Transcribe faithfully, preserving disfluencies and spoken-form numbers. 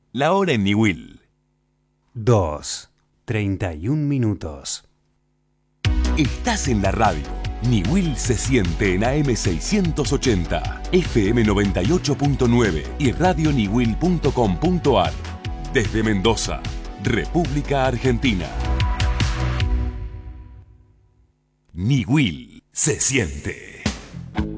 La hora en Niwil. dos, treinta y un minutos. Estás en la radio. Niwil se siente en A M seiscientos ochenta, F M noventa y ocho punto nueve y radio niwil punto com punto ar. Desde Mendoza, República Argentina. Niwil se siente.